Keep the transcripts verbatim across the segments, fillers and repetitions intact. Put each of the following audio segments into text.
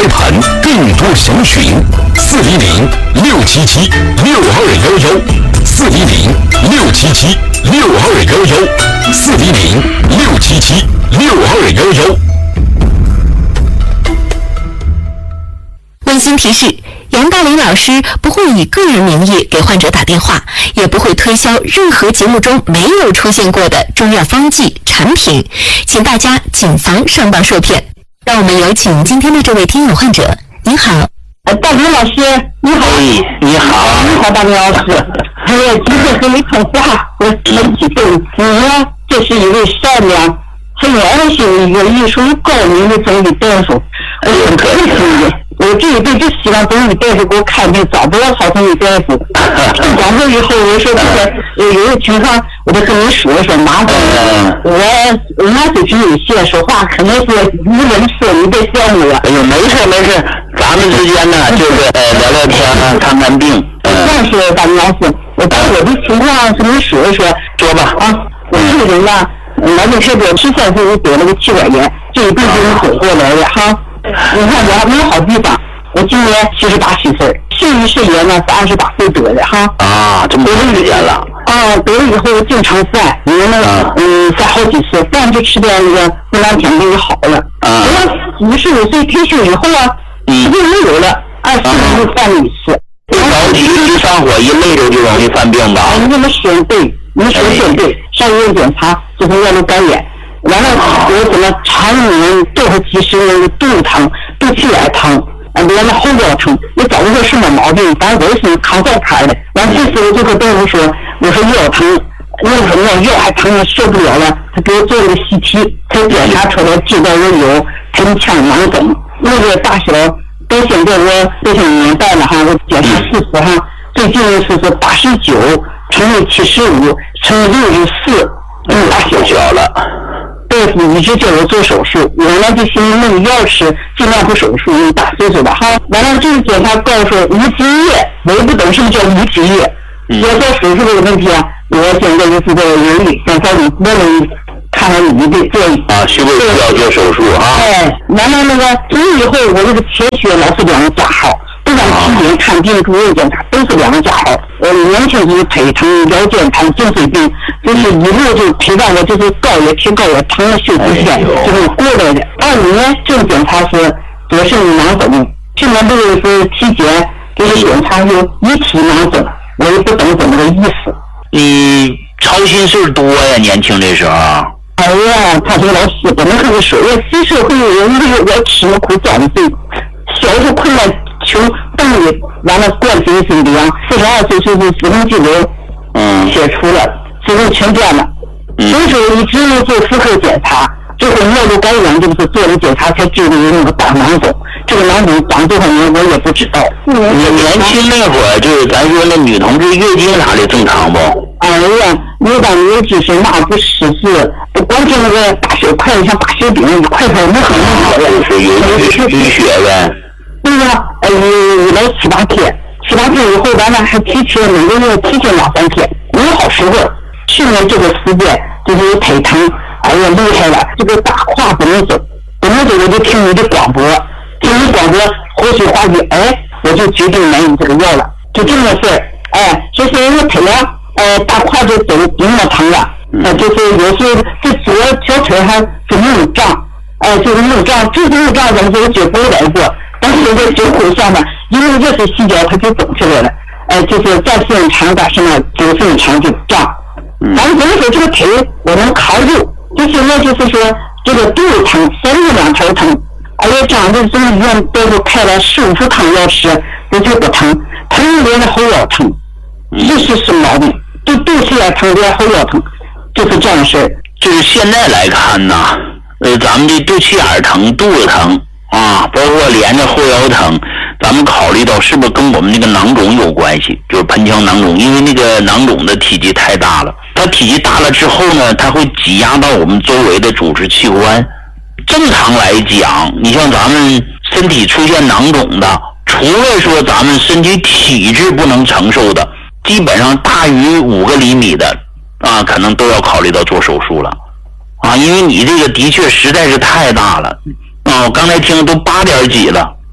盘，更多详询四零零六七七六二幺幺，四零零六七七六二幺幺，四零零六七七六二幺幺。 温馨提示：杨大林老师不会以个人名义给患者打电话，也不会推销任何节目中没有出现过的中药方剂产品，请大家谨防上当受骗。让我们有请今天的这位听友患者。您好， 呃，大林老师，你好。 哎，你好， 你好，大林老师。哎呀，今天和你通话，我很激动。你呢，这是一位善良、很有爱心的一个艺术高明的中医大夫，我很佩服你。我这一辈子希望中医大夫给我看病，找不到好中医大夫。听讲过以后，我说这个呃有个情况，我就跟你说说，麻烦我我水平有限，说话可能是无人说，你别笑我。 哎呦，没事没事，咱们之间呢就是呃聊聊天，看看病。 这样是大林老师，我把我的情况跟你说一说。 说吧。 啊，我这个人呢，来这特别十三岁我得了个气管炎，这一辈子我走过来了哈。你看我还没有好地方，我今年七十八虚岁，肾盂肾炎呢是二十八岁得的哈。 啊，这么多时间了。 啊，得了以后经常犯，因为那个嗯犯好几次，犯就吃点那个布兰甜就好了。啊。我五十五岁退休以后啊，嗯，就没有了，二十年就犯了一次。 着急一上火一累着就容易犯病吧？ 你这么说对，你说的对，上医院检查就是咽喉感染。完了，我怎么常年多少几十年的肚子疼、肚脐眼疼，啊，连着后腰疼，我找不着什么毛病，反正我是扛在坎的。完这次我就和大夫说，我说腰疼，那什么腰还疼，受不了了。他给我做了个 C T， 才检查出来知道我有盆腔囊肿，那个大小到现在我多少年代了哈，我检查四十哈，最近是是八十九乘以七十五乘以六十四，嗯，大小小了。 大夫一直叫我做手术，原来就寻思那个药吃，尽量不手术，因为大岁数了哈。完了这个检查告诉我无积液，我也不懂什么叫无积液。要做手术这个问题啊，我现在就是在犹豫，想找你问问看看你的建议。 啊，需不需要做手术啊？ 哎，完了那个从以后我这个铁血老是两个加号。不管体检、看病、住院检查都是两个加号。我年轻时腿疼、腰间盘、颈椎病，就是一路就陪伴我，就是高也贴高也疼了休不线，就是过来的。二五年正检查是左肾囊肿，去年不是是体检就是检查有一体囊肿，我也不懂怎么个意思。 你操心事多呀，年轻的时候。 哎呀，他说老师怎么和你说？我新社会人，我吃了苦遭了罪，小时候困难。穷动力，完了冠心病凉，四十二岁就是子宫肌瘤，嗯，切除了，子宫全变了。所以说一直没做妇科检查，最后尿路感染就是做了检查才知道有那个大囊肿，这个囊肿长多少年我也不知道。 你年轻那会儿就是咱说那女同志月经啥的正常不？ 哎呀，有当有就是那不识字，不光是那个大小块，像大小饼一块块，那很好呀。 就是有淤淤血呗。 那个呃，一来七八天，七八天以后，完了还提前每个月提前两三天，没有好时候。去年这个时间就是腿疼，哎呀厉害了，这个大胯不能走，不能走我就听你的广播，听你广播活水化瘀，哎，我就决定买你这个药了，就这么事儿。哎，就是我腿啊，呃，大胯就走不那么疼了，呃，就是有时候这左小腿还是硬胀，哎，就是硬胀，这是硬胀怎么就我脚不来过。但是这脚骨下面，因为这是细脚，它就肿起来了。呃，就是再时间长，但是呢，久时间长就胀。咱们怎么说这个腿我能扛住？就是呢，就是说这个肚子疼，三个两头疼，哎呀，这样的中医院大夫开了十五副汤药吃，我就不疼，疼连着后腰疼，这是什么毛病？就肚脐眼疼，连后腰疼，就是这样的事儿。 就是现在来看呢，呃，咱们这肚脐眼疼、肚子疼。啊，包括连着后腰疼，咱们考虑到是不是跟我们那个囊肿有关系，就是盆腔囊肿，因为那个囊肿的体积太大了，它体积大了之后呢，它会挤压到我们周围的组织器官。正常来讲，你像咱们身体出现囊肿的，除了说咱们身体体质不能承受的，基本上大于五个厘米的啊，可能都要考虑到做手术了啊，因为你这个的确实在是太大了。哦，刚才听都八点几了，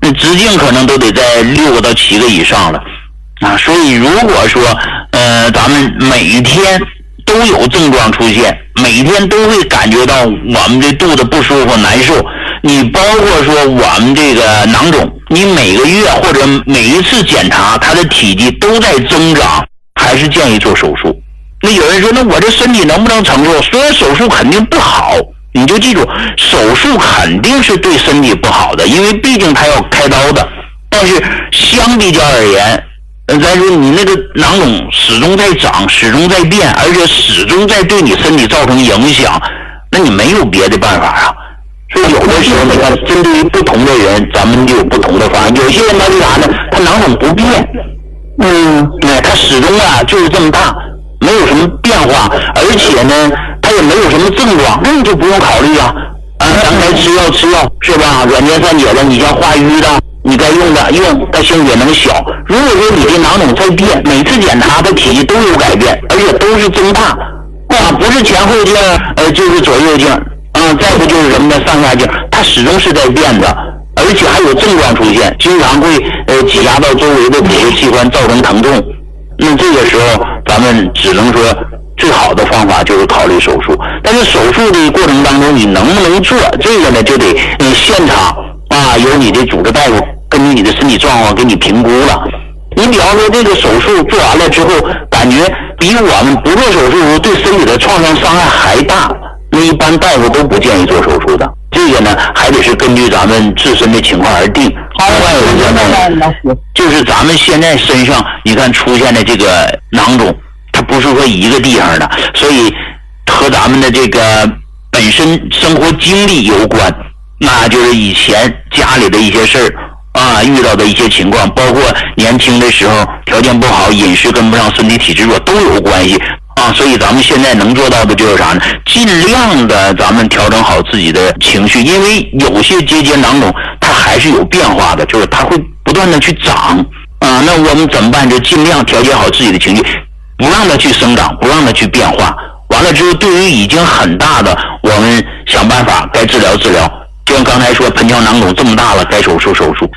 那直径可能都得在六个到七个以上了啊。所以如果说呃咱们每天都有症状出现，每天都会感觉到我们这肚子不舒服难受，你包括说我们这个囊肿，你每个月或者每一次检查它的体积都在增长，还是建议做手术。那有人说，那我这身体能不能承受？虽然手术肯定不好，你就记住，手术肯定是对身体不好的，因为毕竟它要开刀的。但是相比较而言，呃，咱说你那个囊肿始终在长，始终在变，而且始终在对你身体造成影响，那你没有别的办法啊。所以有的时候你看，针对于不同的人，咱们就有不同的方案。有些人他是啥呢？他囊肿不变，嗯，哎，他始终啊就是这么大，没有什么变化，而且呢，他也没有什么症状，那你就不用考虑啊。啊，咱该吃药吃药是吧？软坚散解的，你像化瘀的，你该用的用，它性也能小。如果说你这囊肿在变，每次检查它体积都有改变，而且都是增大，啊，不是前后镜，呃，就是左右镜，啊，再不就是什么的上下镜，它始终是在变的，而且还有症状出现，经常会呃挤压到周围的骨骼器官，造成疼痛。那这个时候，咱们只能说最好的方法就是考虑手术。但是手术的过程当中，你能不能做这个呢？就得你现场啊，由你的主治大夫根据你的身体状况给你评估了。你比方说这个手术做完了之后，感觉比我们不做手术时候对身体的创伤伤害还大，那一般大夫都不建议做手术的。这个呢，还得是根据咱们自身的情况而定。另外有一个呢，就是咱们现在身上你看出现的这个囊肿，它不是说一个地方的，所以和咱们的这个本身生活经历有关，那就是以前家里的一些事儿啊，遇到的一些情况，包括年轻的时候条件不好，饮食跟不上，身体体质弱都有关系啊。所以咱们现在能做到的就是啥呢？尽量的咱们调整好自己的情绪，因为有些结节囊肿它还是有变化的，就是它会不断的去长啊。那我们怎么办？就尽量调节好自己的情绪，不让它去生长，不让它去变化。完了之后，对于已经很大的，我们想办法该治疗治疗。就像刚才说盆腔囊肿这么大了，该手术手术。